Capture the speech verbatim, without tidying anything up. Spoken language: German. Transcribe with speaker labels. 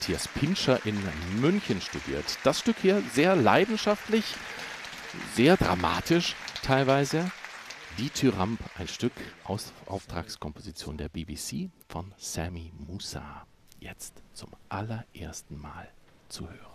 Speaker 1: Matthias Pintscher in München studiert. Das Stück hier sehr leidenschaftlich, sehr dramatisch teilweise. Dithyramb, ein Stück aus Auftragskomposition der B B C von Sami Moussa. Jetzt zum allerersten Mal zu hören.